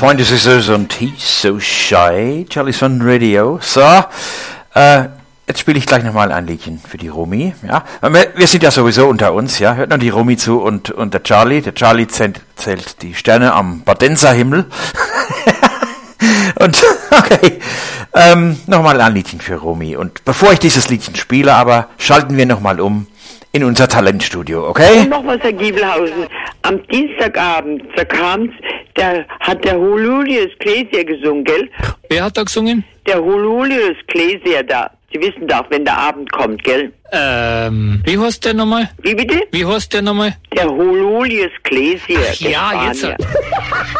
Pointer Sisters und He's So Shy, Charlie's Fun Radio. So, jetzt spiele ich gleich nochmal ein Liedchen für die Romy. Ja, wir sind ja sowieso unter uns, ja. Hört noch die Romy zu und der Charlie. Der Charlie zählt die Sterne am Badenser Himmel. Und okay, nochmal ein Liedchen für Romy. Und bevor ich dieses Liedchen spiele, aber schalten wir nochmal um in unser Talentstudio, okay? Und noch was, Herr Giebelhausen. Am Dienstagabend, da kam's, da hat der Julius Gläser gesungen, gell? Wer hat da gesungen? Der Julius Gläser da. Sie wissen doch, wenn der Abend kommt, gell? Wie heißt der nochmal? Wie bitte? Wie heißt der nochmal? Der Julius Gläser. Ja, jetzt.